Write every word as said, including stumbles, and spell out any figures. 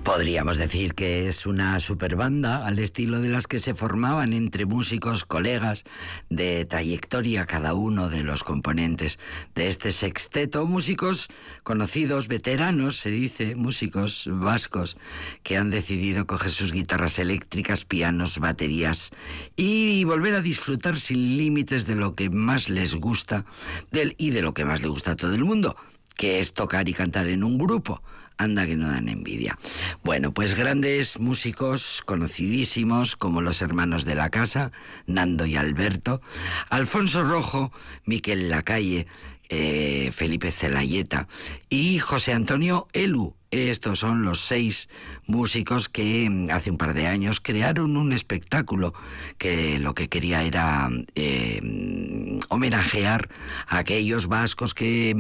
Podríamos decir que es una superbanda al estilo de las que se formaban entre músicos, colegas de trayectoria cada uno de los componentes de este sexteto, músicos conocidos, veteranos, se dice, músicos vascos que han decidido coger sus guitarras eléctricas, pianos, baterías y volver a disfrutar sin límites de lo que más les gusta del, y de lo que más le gusta a todo el mundo, que es tocar y cantar en un grupo. Anda que no dan envidia. Bueno, pues grandes músicos conocidísimos como los hermanos de la casa, Nando y Alberto, Alfonso Rojo, Miquel Lacalle, eh, Felipe Zelayeta y José Antonio Elu. Estos son los seis músicos que hace un par de años crearon un espectáculo que lo que quería era eh, homenajear a aquellos vascos que